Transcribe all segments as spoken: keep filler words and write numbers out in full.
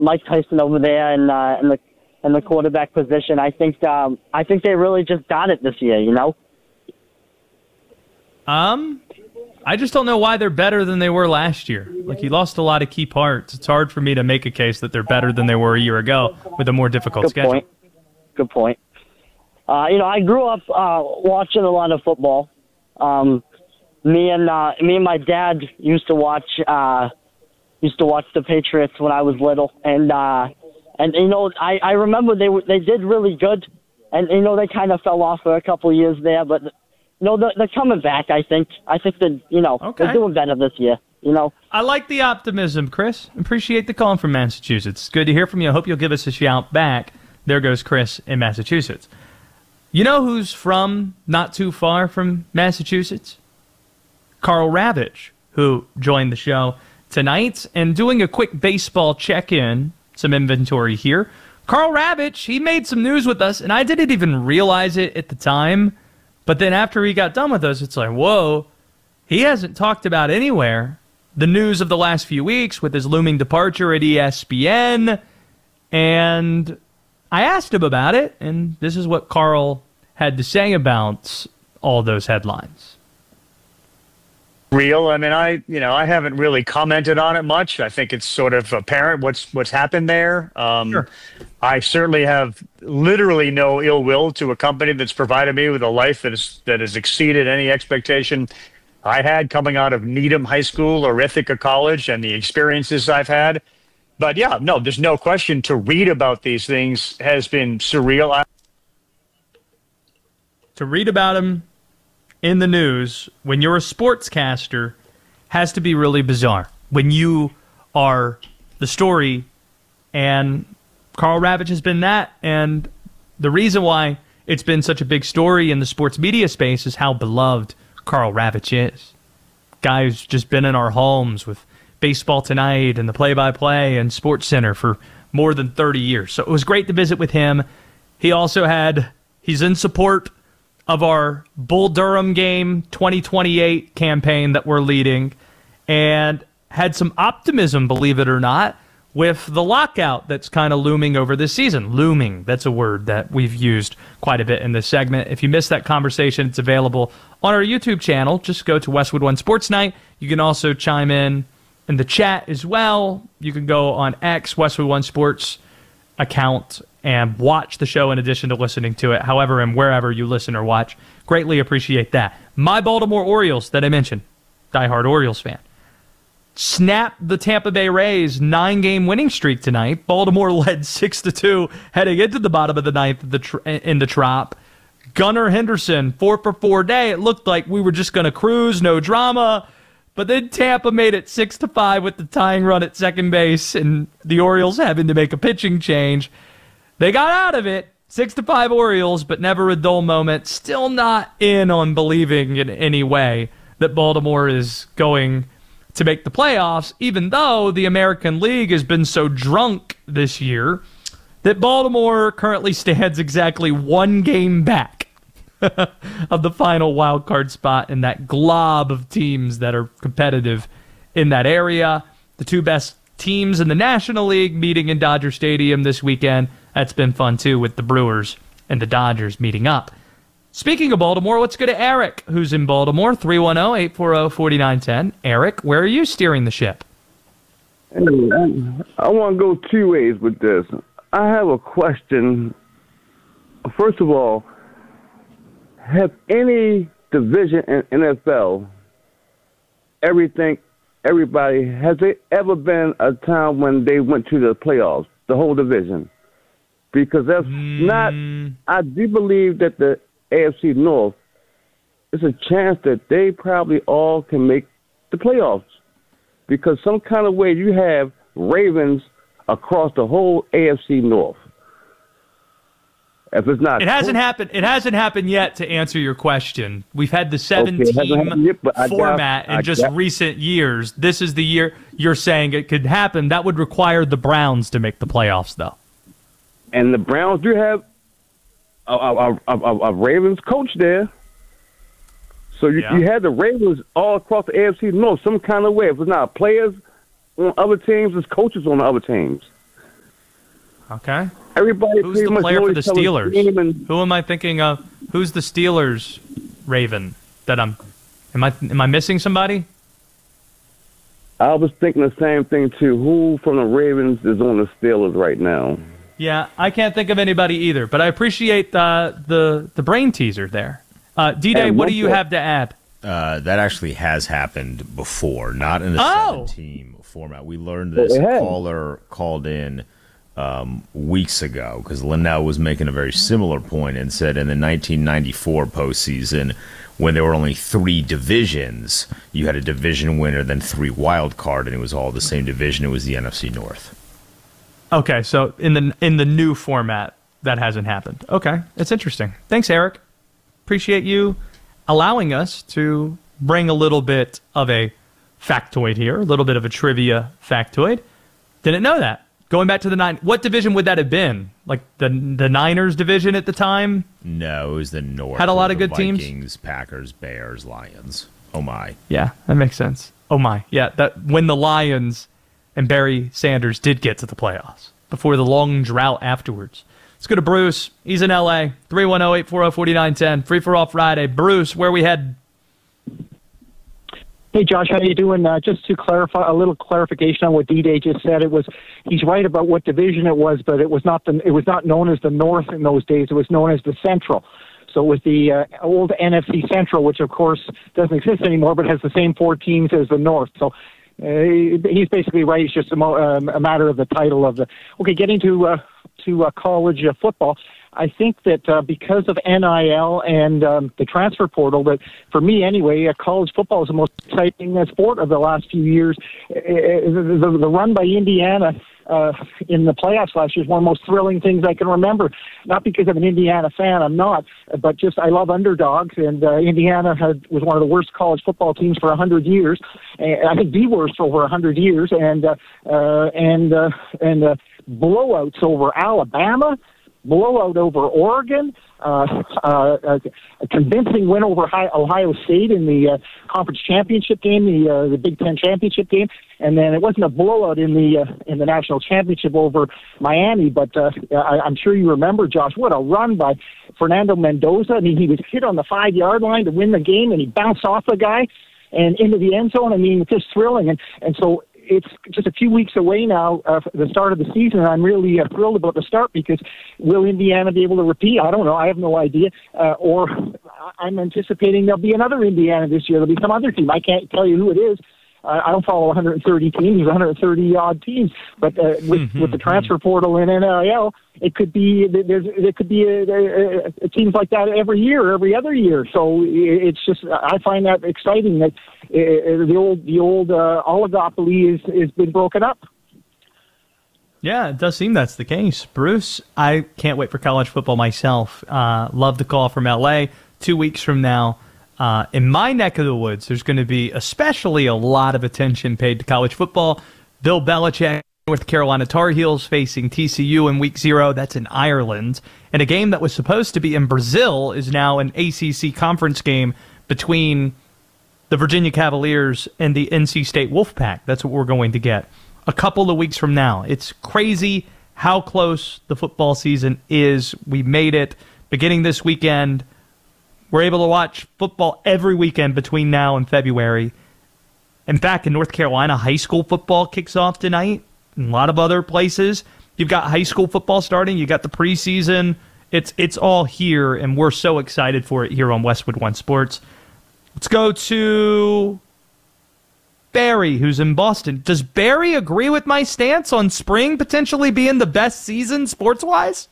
Mike Tyson over there in, uh, in the in the quarterback position. I think um, I think they really just got it this year. You know. Um, I just don't know why they're better than they were last year. Like, you lost a lot of key parts. It's hard for me to make a case that they're better than they were a year ago with a more difficult Good schedule. Point. Good point. Uh, you know, I grew up uh, watching a lot of football. Um, me and uh, me and my dad used to watch uh, used to watch the Patriots when I was little, and uh, and you know, I, I remember they were, they did really good, and you know, they kind of fell off for a couple of years there, but. No, they're, they're coming back, I think. I think that, you know, okay. They're doing better this year, you know. I like the optimism, Chris. Appreciate the call from Massachusetts. Good to hear from you. I hope you'll give us a shout back. There goes Chris in Massachusetts. You know who's from not too far from Massachusetts? Carl Ravitch, who joined the show tonight. And doing a quick baseball check-in, some inventory here. Carl Ravitch, he made some news with us, and I didn't even realize it at the time. But then after he got done with us, it's like, whoa, he hasn't talked about anywhere the news of the last few weeks with his looming departure at E S P N. And I asked him about it, and this is what Carl had to say about all those headlines. Real. I mean, I, you know, I haven't really commented on it much. I think it's sort of apparent what's what's happened there. Um, sure. I certainly have literally no ill will to a company that's provided me with a life that is that has exceeded any expectation I had coming out of Needham High School or Ithaca College and the experiences I've had. But yeah, no, there's no question to read about these things has been surreal. I- to read about them in the news when you're a sportscaster has to be really bizarre. When you are the story, and Carl Ravitch has been that, and the reason why it's been such a big story in the sports media space is how beloved Carl Ravitch is. Guy who's just been in our homes with Baseball Tonight and the play-by-play and Sports Center for more than thirty years. So it was great to visit with him. He also had, he's in support of our Bull Durham game twenty twenty-eight campaign that we're leading, and had some optimism, believe it or not, with the lockout that's kind of looming over this season. Looming, that's a word that we've used quite a bit in this segment. If you missed that conversation, it's available on our YouTube channel. Just go to Westwood One Sports Night. You can also chime in in the chat as well. You can go on X, Westwood One Sports account, and watch the show in addition to listening to it, however and wherever you listen or watch. Greatly appreciate that. My Baltimore Orioles that I mentioned, diehard Orioles fan, snapped the Tampa Bay Rays nine-game winning streak tonight. Baltimore led six to two heading into the bottom of the ninth the tr- in the Trop. Gunnar Henderson, four for four day. It looked like we were just going to cruise, no drama. But then Tampa made it six to five with the tying run at second base, and the Orioles having to make a pitching change. They got out of it, six to five Orioles, but never a dull moment. Still not in on believing in any way that Baltimore is going to make the playoffs, even though the American League has been so drunk this year that Baltimore currently stands exactly one game back of the final wild card spot in that glob of teams that are competitive in that area. The two best teams in the National League meeting in Dodger Stadium this weekend. That's been fun, too, with the Brewers and the Dodgers meeting up. Speaking of Baltimore, let's go to Eric, who's in Baltimore, three one zero, eight four zero, four nine one zero. Eric, where are you steering the ship? Hey, I want to go two ways with this. I have a question. First of all, have any division in N F L, everything, everybody, has there ever been a time when they went to the playoffs, the whole division? Because that's mm. not, I do believe that the A F C North, there's a chance that they probably all can make the playoffs. Because some kind of way you have Ravens across the whole A F C North. If it's not, it hasn't cool. happened. It hasn't happened yet. To answer your question, we've had the seven-team okay, yet, format got, in just got, recent years. This is the year you're saying it could happen. That would require the Browns to make the playoffs, though. And the Browns do have a, a, a, a, a Ravens coach there, so you, yeah. you had the Ravens all across the A F C North, some kind of way. If it's not players on other teams, it's coaches on the other teams. Okay. Everybody Who's pretty the much player knows for the each other's Steelers? name and- Who am I thinking of? Who's the Steelers Raven that I'm am I am I missing somebody? I was thinking the same thing too. Who from the Ravens is on the Steelers right now? Yeah, I can't think of anybody either, but I appreciate uh, the the brain teaser there. Uh, D-Day, And what one do you more- have to add? Uh, that actually has happened before, not in a Oh! seven-team format. We learned this. It A has. caller called in um, weeks ago because Linnell was making a very similar point and said in the nineteen ninety-four postseason, when there were only three divisions, you had a division winner, then three wild card, and it was all the same division. It was the N F C North. Okay, so in the in the new format, that hasn't happened. Okay, it's interesting. Thanks, Eric. Appreciate you allowing us to bring a little bit of a factoid here, a little bit of a trivia factoid. Didn't know that. Going back to the nine, what division would that have been? Like the the Niners division at the time? No, it was the North. Had a lot It of was good the teams? Vikings, Packers, Bears, Lions. Oh my! Yeah, that makes sense. Oh my, yeah. That when the Lions and Barry Sanders did get to the playoffs before the long drought afterwards. Let's go to Bruce. He's in L A. three one zero, eight four zero, four nine one zero. Free for all Friday. Bruce, where we head? Hey, Josh, how you doing? Uh, just to clarify, a little clarification on what D-Day just said. It was he's right about what division it was, but it was not the it was not known as the North in those days. It was known as the Central. So it was the uh, old N F C Central, which of course doesn't exist anymore, but has the same four teams as the North. So uh, he's basically right. It's just a, mo- um, a matter of the title of the. Okay, getting to uh, to uh, college uh, football. I think that uh, because of N I L and um, the transfer portal, that for me anyway, uh, college football is the most exciting uh, sport of the last few years. Uh, the, the, the run by Indiana uh, in the playoffs last year is one of the most thrilling things I can remember. Not because I'm an Indiana fan, I'm not, but just I love underdogs, and uh, Indiana had, was one of the worst college football teams for one hundred years. And I think the worst for over one hundred years, and uh, uh, and uh, and uh, blowouts over Alabama. Blowout over Oregon, uh, uh, a convincing win over Ohio State in the uh, conference championship game, the uh, the Big Ten championship game, and then it wasn't a blowout in the uh, in the national championship over Miami. But uh, I, I'm sure you remember, Josh, what a run by Fernando Mendoza. I mean, he was hit on the five yard line to win the game, and he bounced off the guy and into the end zone. I mean, it's just thrilling, and and so. It's just a few weeks away now, uh, the start of the season, and I'm really uh, thrilled about the start because will Indiana be able to repeat? I don't know. I have no idea. Uh, or I'm anticipating there'll be another Indiana this year. There'll be some other team. I can't tell you who it is. Uh, I don't follow one hundred thirty teams. There's one hundred thirty odd teams, but uh, with, with the transfer portal and N I L, it could be there's there could be a, a, a teams like that every year, every other year. So it's just I find that exciting that uh, the old the old uh, oligopoly is is been broken up. Yeah, it does seem that's the case. Bruce, I can't wait for college football myself. Uh, love the call from L A. Two weeks from now. Uh, in my neck of the woods, there's going to be especially a lot of attention paid to college football. Bill Belichick, North Carolina Tar Heels facing T C U in week zero. That's in Ireland. And a game that was supposed to be in Brazil is now an A C C conference game between the Virginia Cavaliers and the N C State Wolfpack. That's what we're going to get a couple of weeks from now. It's crazy how close the football season is. We made it beginning this weekend. We're able to watch football every weekend between now and February. In fact, in North Carolina, high school football kicks off tonight. In a lot of other places, you've got high school football starting. You got the preseason. It's it's all here, and we're so excited for it here on Westwood One Sports. Let's go to Barry, who's in Boston. Does Barry agree with my stance on spring potentially being the best season sports-wise?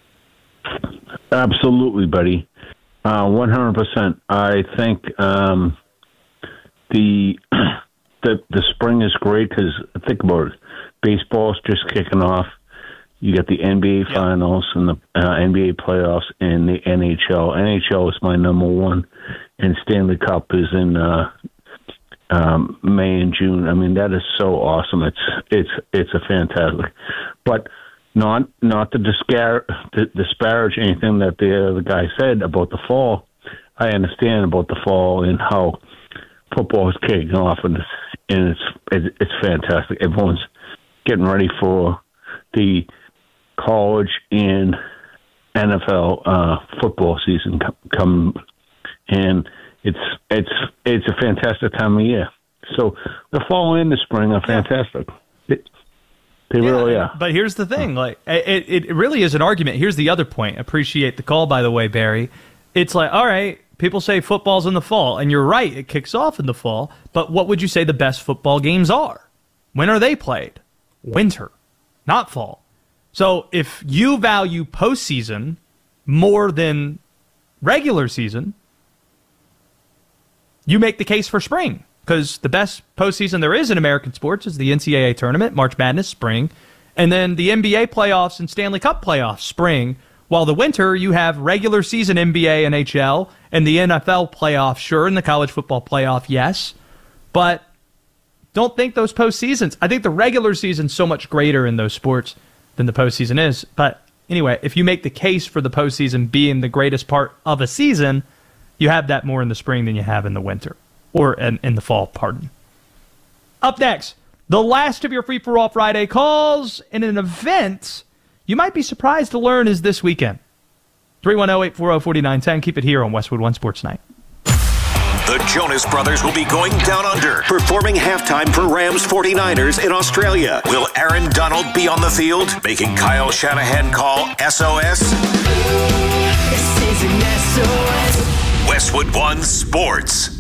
Absolutely, buddy. Uh, one hundred percent. I think um, the, the the spring is great because think about it. Baseball's just kicking off. You got the N B A Yeah. finals and the uh, N B A playoffs and the N H L. N H L is my number one, and Stanley Cup is in uh, um, May and June. I mean, that is so awesome. It's it's it's a fantastic, but. Not not to, discar- to disparage anything that the other guy said about the fall. I understand about the fall and how football is kicking off, and it's, and it's it's fantastic. Everyone's getting ready for the college and N F L uh, football season come, come, and it's it's it's a fantastic time of year. So the fall and the spring are fantastic. It, they yeah, really are. But here's the thing: like it, it really is an argument. Here's the other point. Appreciate the call, by the way, Barry. It's like, all right, people say football's in the fall, and you're right, it kicks off in the fall. But what would you say the best football games are? When are they played? Winter, not fall. So if you value postseason more than regular season, you make the case for spring, because the best postseason there is in American sports is the N C double A tournament, March Madness, spring, and then the N B A playoffs and Stanley Cup playoffs, spring. While the winter, you have regular season N B A, N H L, and the N F L playoff, sure, and the college football playoff, yes. But don't think those postseasons. I think the regular season's so much greater in those sports than the postseason is. But anyway, if you make the case for the postseason being the greatest part of a season, you have that more in the spring than you have in the winter. Or in, in the fall, pardon. Up next, the last of your Free-for-All Friday calls in an event you might be surprised to learn is this weekend. three one zero, eight four zero, four nine one zero. Keep it here on Westwood One Sports Night. The Jonas Brothers will be going down under, performing halftime for Rams forty-niners in Australia. Will Aaron Donald be on the field, making Kyle Shanahan call S O S? This is an S O S. Westwood One Sports.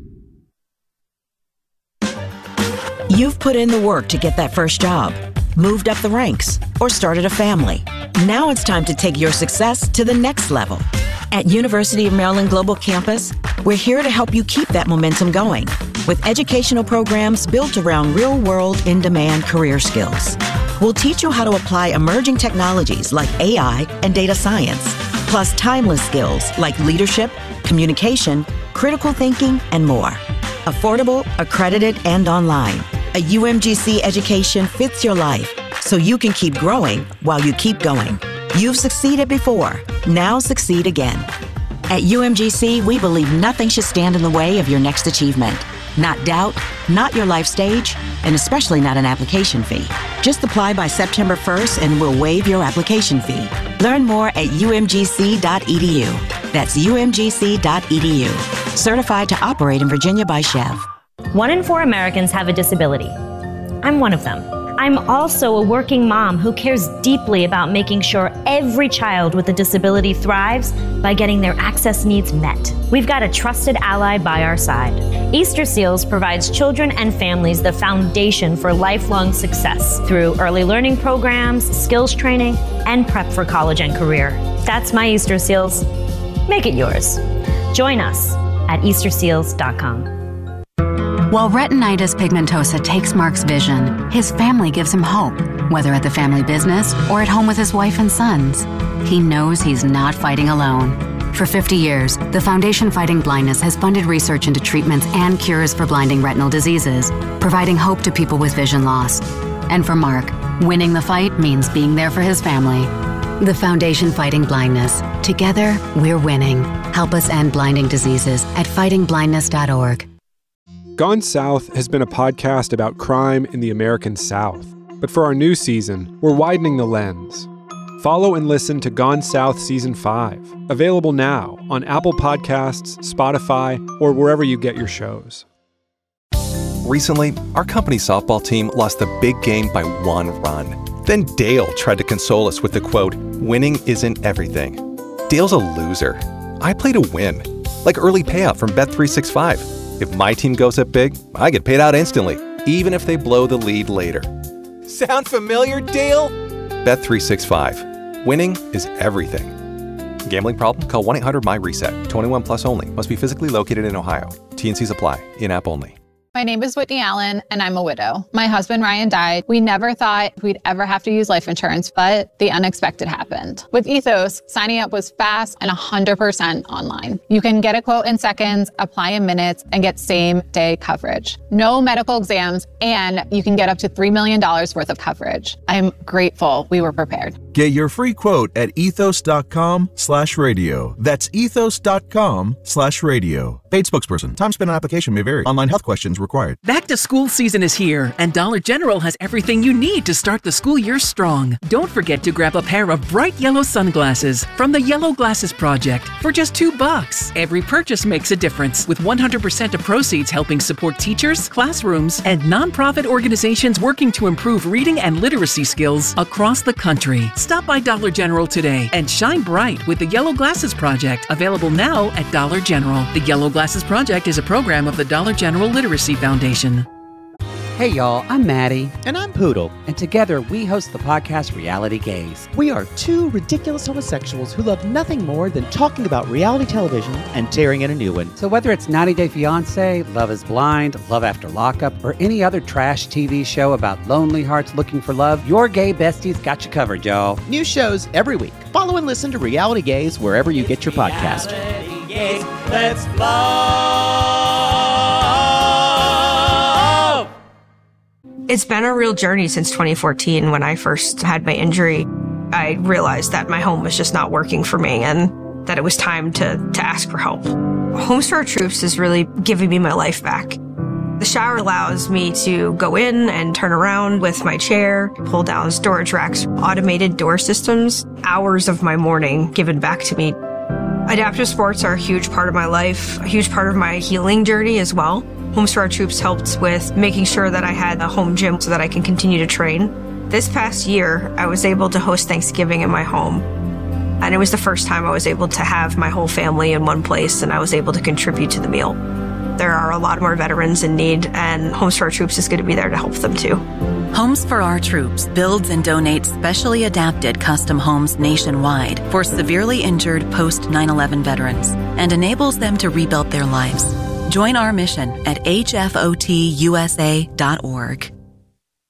You've put in the work to get that first job, moved up the ranks, or started a family. Now it's time to take your success to the next level. At University of Maryland Global Campus, we're here to help you keep that momentum going with educational programs built around real-world, in-demand career skills. We'll teach you how to apply emerging technologies like A I and data science, plus timeless skills like leadership, communication, critical thinking, and more. Affordable, accredited, and online. A U M G C education fits your life, so you can keep growing while you keep going. You've succeeded before. Now succeed again. At U M G C, we believe nothing should stand in the way of your next achievement. Not doubt, not your life stage, and especially not an application fee. Just apply by September first and we'll waive your application fee. Learn more at U M G C dot E D U. That's U M G C dot E D U. Certified to operate in Virginia by Chev. One in four Americans have a disability. I'm one of them. I'm also a working mom who cares deeply about making sure every child with a disability thrives by getting their access needs met. We've got a trusted ally by our side. Easter Seals provides children and families the foundation for lifelong success through early learning programs, skills training, and prep for college and career. That's my Easter Seals. Make it yours. Join us at Easter Seals dot com. While retinitis pigmentosa takes Mark's vision, his family gives him hope, whether at the family business or at home with his wife and sons. He knows he's not fighting alone. For fifty years, the Foundation Fighting Blindness has funded research into treatments and cures for blinding retinal diseases, providing hope to people with vision loss. And for Mark, winning the fight means being there for his family. The Foundation Fighting Blindness. Together, we're winning. Help us end blinding diseases at fighting blindness dot org. Gone South has been a podcast about crime in the American South. But for our new season, we're widening the lens. Follow and listen to Gone South Season five, available now on Apple Podcasts, Spotify, or wherever you get your shows. Recently, our company softball team lost the big game by one run. Then Dale tried to console us with the quote, "Winning isn't everything." Dale's a loser. I play to win, like early payout from Bet three sixty-five. If my team goes up big, I get paid out instantly, even if they blow the lead later. Sound familiar, Dale? Bet three sixty-five. Winning is everything. Gambling problem? Call one eight hundred M Y reset. twenty-one plus only. Must be physically located in Ohio. T and Cs apply. In-app only. My name is Whitney Allen, and I'm a widow. My husband, Ryan, died. We never thought we'd ever have to use life insurance, but the unexpected happened. With Ethos, signing up was fast and one hundred percent online. You can get a quote in seconds, apply in minutes, and get same-day coverage. No medical exams, and you can get up to three million dollars worth of coverage. I'm grateful we were prepared. Get your free quote at ethos.com slash radio. That's ethos.com slash radio. Paid spokesperson. Time spent on application may vary. Online health questions required. Back to school season is here, and Dollar General has everything you need to start the school year strong. Don't forget to grab a pair of bright yellow sunglasses from the Yellow Glasses Project for just two bucks. Every purchase makes a difference, with one hundred percent of proceeds helping support teachers, classrooms, and nonprofit organizations working to improve reading and literacy skills across the country. Stop by Dollar General today and shine bright with the Yellow Glasses Project, available now at Dollar General. The Yellow Glasses Project is a program of the Dollar General Literacy Foundation. Hey y'all, I'm Maddie. And I'm Poodle. And together we host the podcast Reality Gaze. We are two ridiculous homosexuals who love nothing more than talking about reality television and tearing in a new one. So whether it's ninety day fiancé, Love is Blind, Love After Lockup, or any other trash T V show about lonely hearts looking for love, your gay besties got you covered, y'all. New shows every week. Follow and listen to Reality Gaze wherever you get your podcast. Reality Gaze, let's love. It's been a real journey since twenty fourteen when I first had my injury. I realized that my home was just not working for me and that it was time to, to ask for help. Homes for Our Troops is really giving me my life back. The shower allows me to go in and turn around with my chair, pull down storage racks, automated door systems, hours of my morning given back to me. Adaptive sports are a huge part of my life, a huge part of my healing journey as well. Homes for Our Troops helped with making sure that I had a home gym so that I can continue to train. This past year, I was able to host Thanksgiving in my home. And it was the first time I was able to have my whole family in one place and I was able to contribute to the meal. There are a lot more veterans in need, and Homes for Our Troops is going to be there to help them too. Homes for Our Troops builds and donates specially adapted custom homes nationwide for severely injured post nine eleven veterans and enables them to rebuild their lives. Join our mission at H F O T U S A dot org.